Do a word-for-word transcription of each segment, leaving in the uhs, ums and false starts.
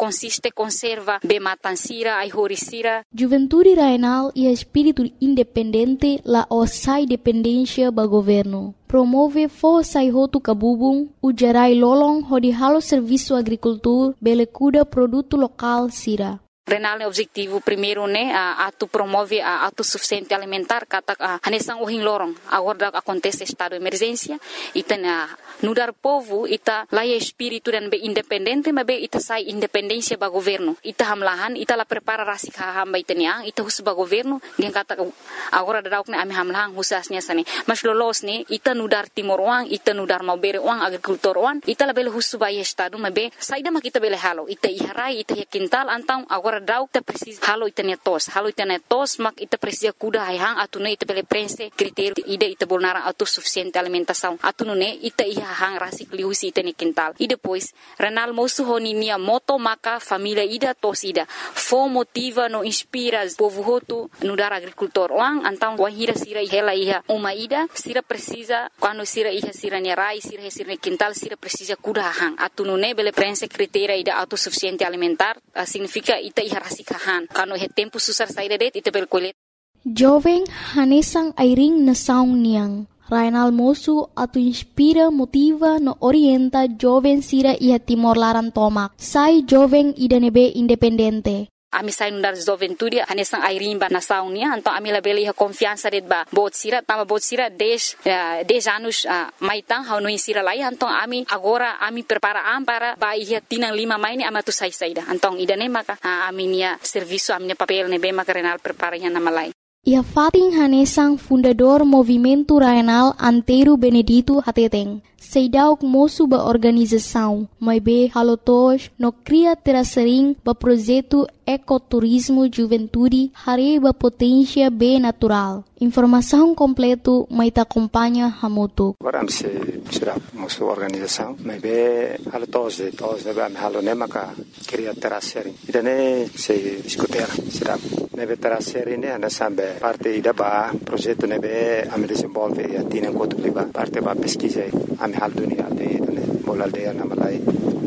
consiste conserva be matansira ai horisira. Juventude Rainal e espírito independente la osai dependência ba governo. Promove força e roto cabubung, o gerai lolong hodi halo serviço agricultor, bele cuida produto local sira. Renal é objetivo primeiro né a atu promove a autossuficiente alimentar kata hanesang uhin lorong agora acontece estado de emergência ita na nudar povo ita laia espírito dan be independente mas be ita sai independência ba governo ita hamlahan ita la prepara rasik hamba ita niang ita hus ba governo dia kata agora dadauk ne ami hamlahan husasnya sani mas lolos ne ita nudar timor uang ita nudar mau bere uang agricultor uang ita la bele hus ba estado mas be saida ma kita bele halo ita iharai ita quintal antang agora dau ita precisa halo ita netos halo ita netos mak ita precisa kuda hang atune ita bele prense critério ida ita bolnara autossuficiente alimentação atune ita iha hang rasik liusi ita ne quintal e depois renal mosu honinia moto maka família ida tos ida fo motiva no inspira povo hotu no dar agricultor wang antang wahira sira hela iha uma ida sira precisa quando sira iha sira ne rai sira sira ne quintal sira precisa kuda hang atune bele prense critério ida autossuficiente alimentar significa ita iha rasikahan kano he tempo susar saída det ita bel kolet jovem hanesang airing na saung niang Rainal mosu atu inspira motiva no orienta jovem sira iha timor laran tomak sai jovem ida nebe independente. Ami sai nundar juventude hanesang airimba na saunia então ami labele iha confiança det ba bot sira tama bot sira dez dez anos maitang hau no insira lai então ami agora ami prepara am para ba iha tinang lima maini ama tu sai saida então ida ne maka ami nia serviço ami papel ne be maka renal prepara iha nama lai. Ia fating hanesang fundador Movimento Rainal Antero Benedito Hateteng. Seidauk mosu ba organização, mai be halotos no cria terasering ba projeto ecoturismo juventude hare ba potência be natural. Informação completo mai ta acompanha hamoto. Agora se será mosu organização, mai be halotos de tos de ba halo nemaka cria terasering. Idane se discuter será nebe terasering ne ana sambe parte ida ba projeto nebe ame desenvolve e atina enquanto liba parte ba pesquisa ame hal dunia de bol aldeia na Malai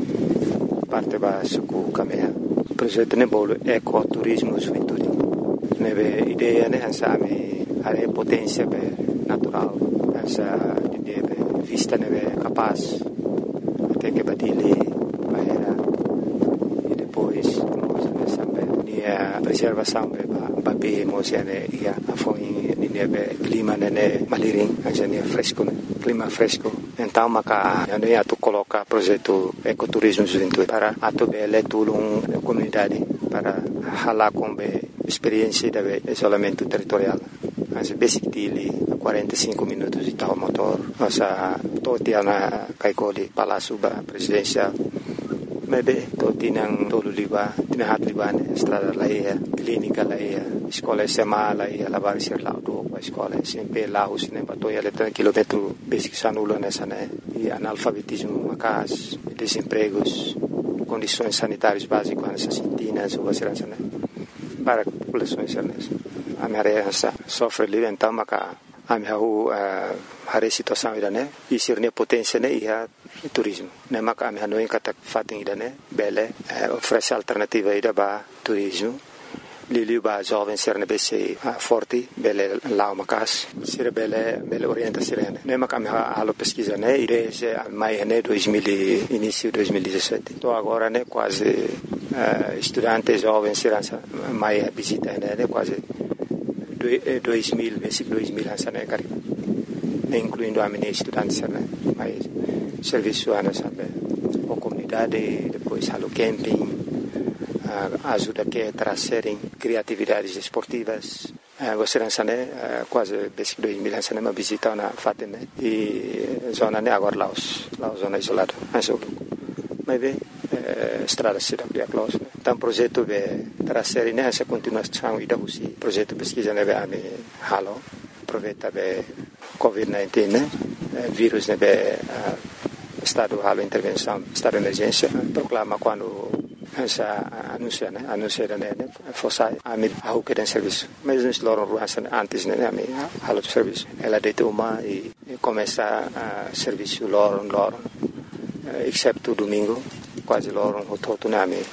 parte ba suku kamea projeto ne bol ecoturismo juventude nebe ideia ne hansa ame are potência be natural hansa de vista nebe capaz até que batile bahera e depois nós sambe dia preservação be ba be mosiane ia afoi nebe clima ne maliring hansa ne fresco clima fresco. Então, maka ano ia tu coloca projeto ecoturismo juventude para atu bele tulung comunidade para hala com be experiência de isolamento territorial. Mas basic dili quarenta e cinco minutos de tal motor. Nossa totia na kaikoli palácio ba presidencial. Mebe totinang tolu liba tinahat libane estrada laia clínica laia escola sema laia lavar sir laudo escola sempre lá os nem batoia letra quilômetro basic sanulo nessa né e analfabetismo macas desempregos condições sanitárias básicas nessa sintinas ou segurança né para populações nessa a minha sofre ali então maca a minha hari situação ida né e ser ne potência né ia turismo né maca a minha não encata fating ida né bele oferece alternativa ida ba turismo lili ba jovem ser ne bese forte bele lá macas ser bele bele orienta sirene né maca a minha alo pesquisa né ide mai né dois mil início dois mil e dezessete então agora né quase uh, estudante jovem serança mai visita né quase dois mil basic dois mil hansa né cari incluindo a minha estudante né mais serviço ana sabe a comunidade depois halo camping uh, ajuda que trazerem criatividades esportivas uh, você hansa né uh, quase basic dois mil hansa né uma visita na fatem né e zona né agora Laos Laos zona isolada hansa mas bem uh, estrada se dá close então projeto be trazer né essa continuação e da usi projeto pesquisa né be ame halo aproveita be covid dezenove né vírus né be estado halo intervenção estado de emergência proclama quando essa anuncia né anuncia né fosse ame ao que tem serviço mas nós loram antes né ame halo serviço ela deita uma e começa a serviço loram loram excepto domingo quase loram o todo né ame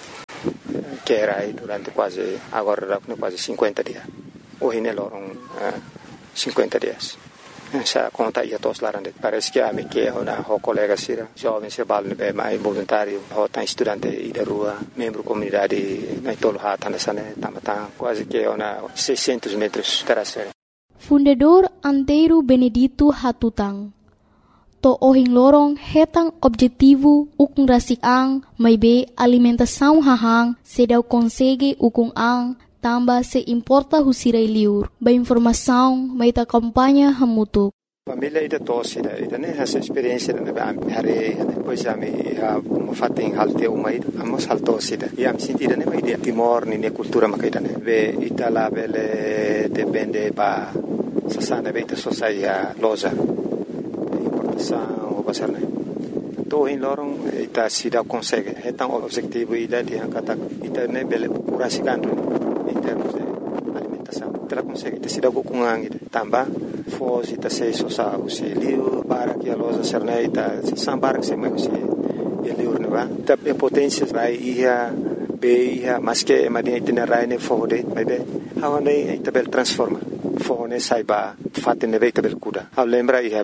que era aí durante quase, agora quase cinquenta dias. Hoje ne lorong uh, cinquenta dias. Essa conta ia todos lá dentro. Parece que a minha que é uma colega sira, jovem se bala no mais voluntário, ou tá estudante aí da rua, membro comunidade, na tolo hata nessa né, tamata quase que é uma seiscentos metros terasfera. Fundador Antero Benedito Hatutang. To ohing lorong hetang objetivo ukung rasik ang may be alimentação hahang sedaw konsege ukung ang tamba se importa husiray liur. Ba informação may ta kampanya hamutuk. Família ida tosi da ida ne essa experiência da am hare depois a me a fating halte uma ida amos haltosi da e am sentida ne mai dia timor ni ne cultura makaida ne ve itala bele depende ba sasana be ita sosaia loza importação o basarne to in lorong ita sida consegue hetang objetivo ida dia kata ita ne bele curasikandu em termos de alimentação ela consegue ita sida kukungang ida tamba foz ita sei sosa usi liu barak ya loza serne ita sam barak se mai usi e liu ne va ita potência vai ia be ia mas que madia ita rai ne fode mai be hawane ita bel transforma fone saiba fatte ne veta bel kuda a lembra ia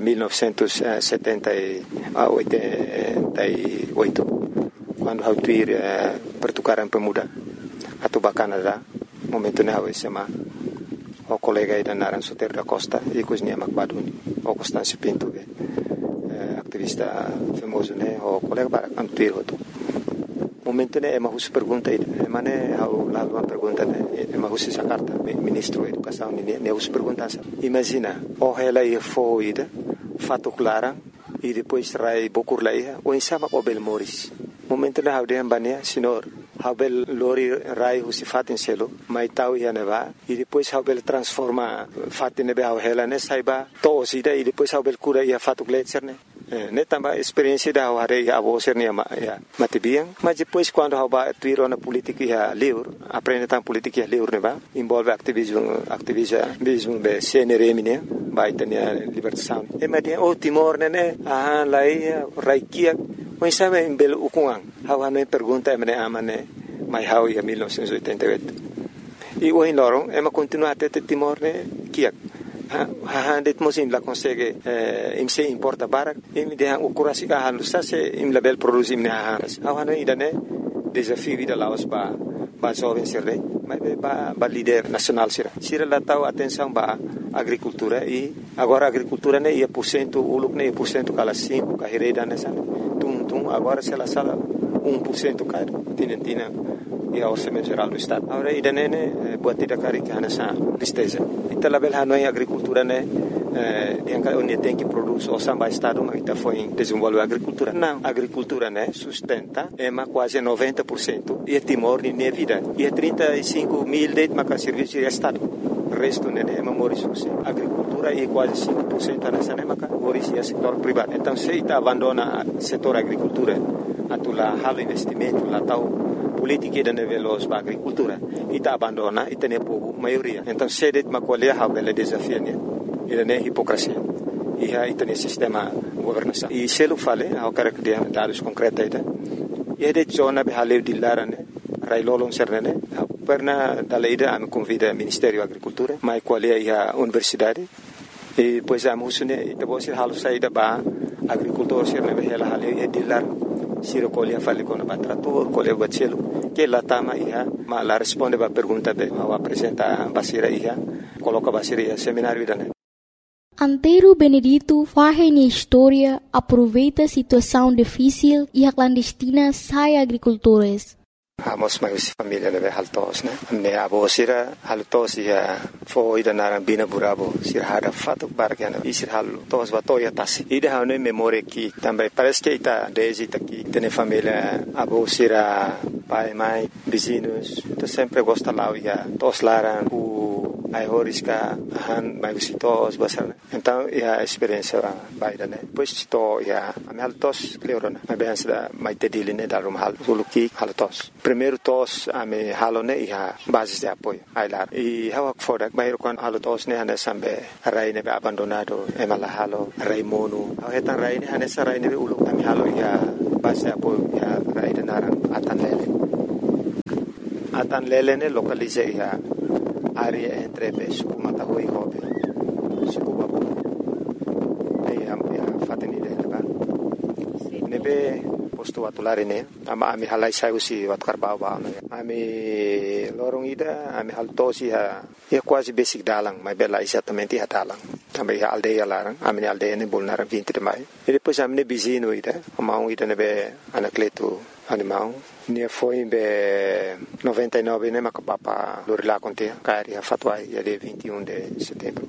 millenovecentosetenta e oito quando hau tuir eh, pertukaran pemuda atau Canada momento ne hau sema o colega ida naran Soter da Costa e cosnia Macbaduni o Constâncio Pinto eh, aktivista famoso ne o colega para antuir hoto momento ne ema hus pergunta ida ema ne hau la uma pergunta ne ema hus essa carta ministro educação ne ne hus pergunta imagina o ela ia foi ida fato clara e depois rai bokur laia o insama o bel moris momento ne hau de ambania senhor hau bel lori rai hus fatin selo mai tau ia neva e depois hau bel transforma fatin ne hau ela ne saiba to sida e depois hau bel cura ia fato gletser ne ne tamba experiência da hare a vocer ne ma ya matibiang mas depois quando hau ba tuiro na política ia livre aprende tam política ia livre ne ba envolve ativismo ativismo be C N R M ne ba itania libertação e ma de o Timor ne ah lai raikia o sabe em bel ukungang hau ne pergunta me amane mai hau ia millenovecentosetenta e oito e o in lorong e ma continua até Timor ne kiak ha det mosim la consegue eh, im se importa barak im de o curasi ka halu sa se im label produzim ne ha ha no idane desafio vida laos ba ba jovem sirre mas ba ba líder nacional sira sira la tau atenção ba agricultura e agora agricultura ne ia por cento uluk ne por cento kala cinco ka hereda ne san tum tum agora se la sala um por cento ka tinentina e ao orçamento geral do estado agora idane ne buatida kari ka nessa tristeza ita label hanoi agricultura ne eh yang onde tem que produz o samba estado mas ita foi desenvolver agricultura não agricultura ne sustenta é ma quase noventa por cento e Timor ne vida e trinta e cinco mil de ma serviço de estado resto ne é ma moris agricultura e quase cinco por cento nessa ne ma moris é setor privado então se ita abandona setor agricultura atula halo investimento la tau politica da veloz ba agricultura ita abandona ita ne povo maioria então sedet ma qualia ha belle desafio ne ida ne hipocrisia e ha ita ne sistema governação e se lo fale ha o cara que de dados concreta ita e de zona be hale di larane rai lolon sernene perna dalla ida am convida Ministério Agricultura mai qualia ia universidade e pois am husune ita bosir halu saida ba agricultor serne be hela hale e di lar siro colia fale con batrator colia bacelo che la tama ia ma la risponde ba pergunta be wa presenta basira ia coloca basira ia seminário idane Antero Benedito faz na história aproveita a situação difícil e a clandestina sai agricultores. Amos mais família ne haltos ne ne abo sira haltos ia foi da naran bina burabo sira hada fato bargana isir halu tos batoya tas ida hane memória que também parece que ita desde aqui tem família abo sira pai mãe vizinhos to sempre gosta lá ia tos laran o ai horiska han mai visitos basar então ia experiência baida ne pois to ia am haltos cleorona mai bem da mai tediline da rum hal suluki haltos primeiro tos ame halone ia basis de apoio ailar e hawak fodak mai kon halotos ne hane sambe rai ne abandonado e mala halo rai mono hetan rai ne hane sarai ne ulu ame halo ia basis de apoio ia rai de naran atan lele atan lele ne localize ia area entre be suku Matahui hobe suku babu ne am ya fateni de ba ne be posto atulare ne ama ami halai sai usi wat karbau ba ne ami lorong ida ami hal tosi ha ya quasi basic dalang mai bela exatamente ha dalang também a aldeia larang ami aldeia ne bolnar vinte de mai e depois ami ne bizino ida ama ida ne be anacleto animal ne foi be noventa e nove ne makapapa lori la contea cari ha fatwai ya de vinte e um de setembro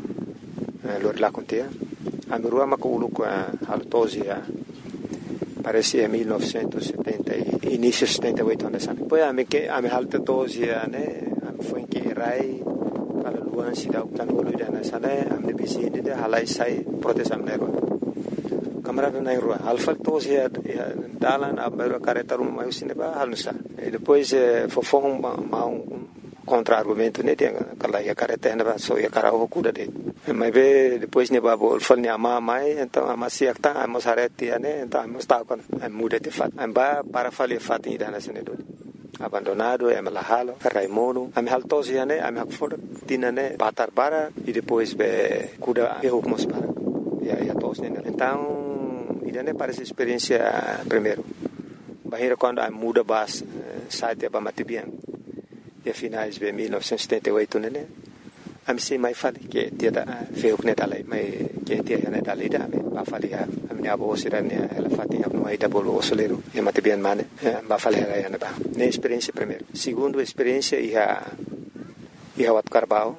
lori la contea ami rua makulu kwa hal tosi ha parecia mille novecentos e setenta inizio setenta e oito anos poi a me che a me alta dosi ne a foi che rai para luan si da tanolo dana sana a me bisini de halai sai protesam nero kamera na rua alfa dosi dalan a me caretarum mai usine ba halsa e depois fofon ma un contra-argumento ne tem aquela ia caretena ba so ia cara o cuda de mas be depois ne babo fal ne ama mai então ama si acta amos areti ne então amos ta con muda de fat amba para fali fat ida na sene do abandonado e malahalo raimono am haltosi ne am hakfor tinane batar para e depois be cuda e hukmos para ia ia tos ne então ida ne parece experiência primeiro bahira quando am muda bas site ba matibian e finais de mille novecentos e setenta e oito né a me sei mai fali que dia da feu que dali mai que dia né dali da me ba fali a minha avó será né ela fatia no aí da bolo solero e mate bem mane ba fali ela né ba né experiência primeiro segundo experiência ia ia wat Carbau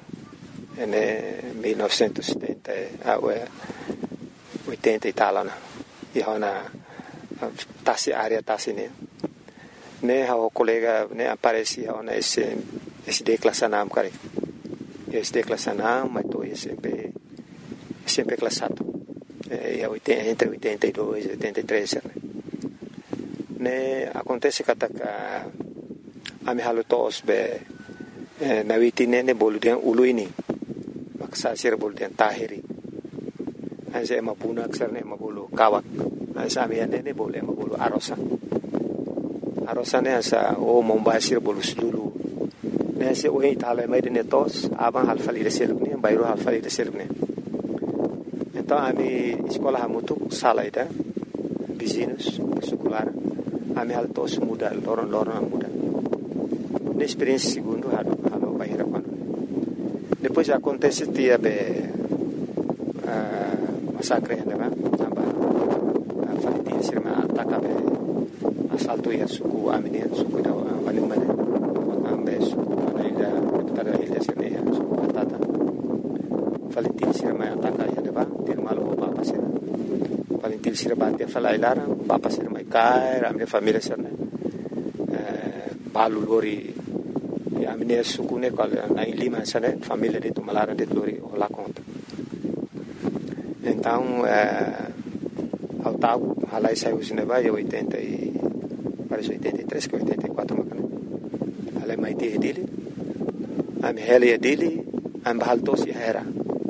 né mille novecentos e setenta a oitenta e tal né ia na tassi área tassi né ne ha o colega ne aparecia ona esse esse declassanam cara esse declassanam mas tô sempre sempre classado e oitenta entre oitenta e dois e oitenta e três né ne acontece que a a me halu tos be na vitine ne boludian uluini maksa sir boludian tahiri anse ma puna aksar ne ma bolu kawak anse ami ne bolu ma bolu arosa arosane asa o mombasir bolus dulu nese o itala mai de netos aban halfali de selubni bairo halfali de selubni então ami escola hamutu sala ida vizinhos secular ami altos muda loron loron muda na experiência segundo halo halo baira quando depois acontece dia be massacre né ba aba falti sirma ataka be assalto ia suku amine suku da wani mane ambe suku ana ida tada ida sene suku atata Valentin sira mai ataka ia deba dir malo papa sira Valentin sira bante fala ilara papa sira mai kai amne família sira eh balu lori e amine suku ne qual na lima sane família de tumalara de lori o la conta então eh ao tago halai saiu sineba e oitenta e parece oitenta e três que oitenta e quatro macana halai mai te dele am hele dele am baltos e era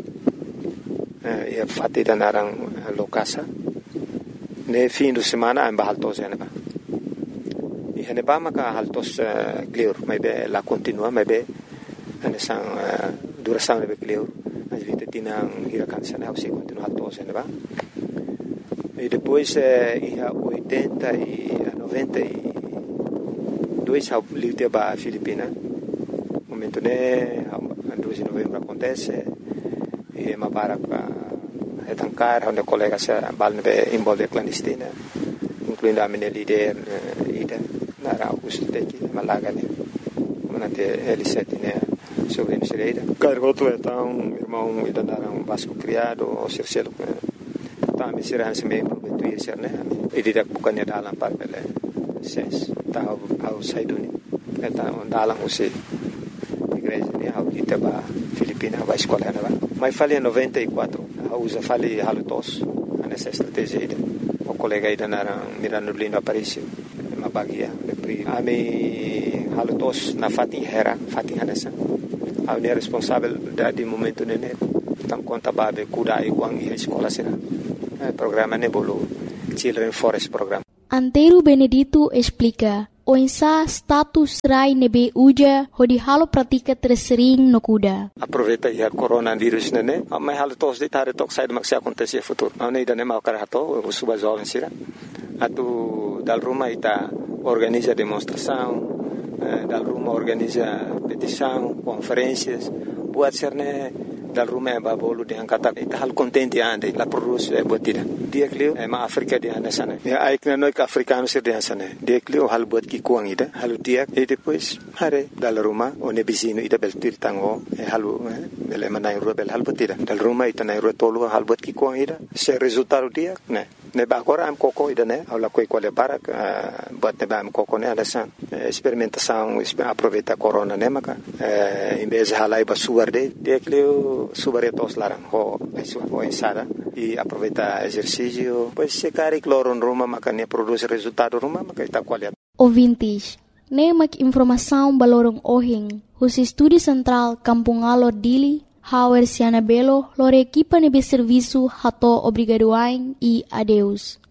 e fatida narang lokasa ne fim de semana am baltos e neba e neba maka haltos clear mai be la continua mai be ane sang duração ne be clear mas vita tinang hirakan sana au se continua haltos e neba e depois ia oitenta e noventa e dois ao livro ba Filipina momento né dois de novembro acontece e uma barca é tancar onde colega se balne envolve clandestina incluindo a minha líder ida na Augusto Teki Malaga né manate L sete né sobre a Sereira cargoto então irmão ida na um vasco criado o Circelo também será se membro do Twitter né e didak bukannya dalam parpele ses tahu au saiduni então dalam usi igreja né au kita ba Filipina ba escola né ba mas falei em noventa e quatro au usa falei halutos nessa estratégia ida o colega ida na mirando lindo apareceu uma bagia de pri ami halutos na fatin hera fatin hanasa au ne responsável da de momento né tam conta babe kuda iguang e escola sina programa Nebolo Children Forest Program. Antero Benedito explica, oinsa status rai nebe uja hodi halo pratika tersering no kuda. Aproveita ia coronavírus nene, mas halo tos de tare tok sai maksi acontecer futuro. Não nem dane mau karato, o suba jovem sira. Atu dal rumah ita organiza demonstração, dal rumah organiza petição, conferências, buat serne dal rumah ba bolu de angkata ita hal contente ande la produz e botida. Dia klio e ma Afrika de ande sana. Ya aikna noi ka africano sir de sana. Dia klio hal bot ki kuang ida, hal dia e depois hare dal rumah one bisino ida bel tir tango e halu bel manai rubel hal botida. Dal rumah ita nai rotolo hal bot ki kuang ida. Se resultado dia ne ne ba agora am coco ida ne aula coi quale para bot ne ba am coco ne ada san experimentação aproveita corona ne maka em vez de halai ba suar de dia klio subaretos larang ho ho ensada e aproveita exercício pois se cari cloro ruma makanya produz resultado ruma maka ita qualidade. Ouvintes, nemak informação balorong ohing, os estúdio central Kampung Alor Dili, Hauer Siana Belo, lor equipa nebe serviço hato obrigadoain e adeus.